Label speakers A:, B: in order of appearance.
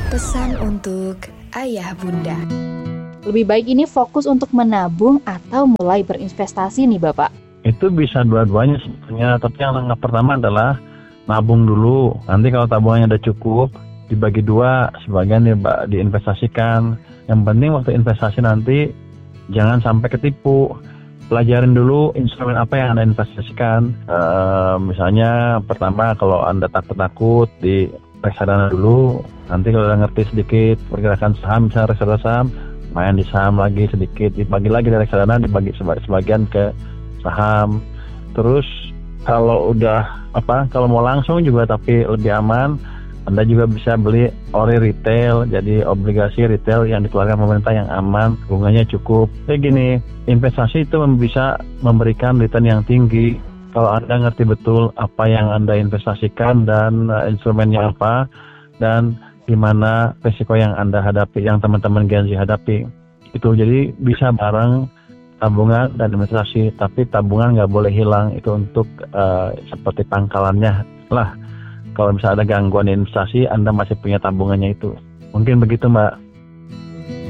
A: Pesan untuk ayah bunda.
B: Lebih baik ini fokus untuk menabung atau mulai berinvestasi nih Bapak?
C: Itu bisa dua-duanya sebenarnya, tapi yang langkah pertama adalah nabung dulu. Nanti kalau tabungannya udah cukup, dibagi dua, sebagian diinvestasikan. Yang penting waktu investasi nanti jangan sampai ketipu. Pelajarin dulu instrumen apa yang Anda investasikan. Misalnya pertama kalau Anda takut-takut di reksadana dulu. Nanti kalau udah ngerti sedikit pergerakan saham, misalnya reksadana saham, main di saham lagi sedikit, dibagi lagi dari reksadana, dibagi sebagian ke saham. Terus kalau kalau mau langsung juga tapi lebih aman, Anda juga bisa beli ori retail, jadi obligasi retail yang dikeluarkan pemerintah yang aman, bunganya cukup. Kayak gini, investasi itu bisa memberikan return yang tinggi kalau Anda ngerti betul apa yang Anda investasikan dan instrumennya apa, dan gimana risiko yang Anda hadapi, yang teman-teman Gen Z hadapi. Itu jadi bisa bareng tabungan dan investasi, tapi tabungan nggak boleh hilang, itu untuk seperti pangkalannya lah. Kalau misalnya ada gangguan investasi, Anda masih punya tabungannya itu. Mungkin begitu Mbak.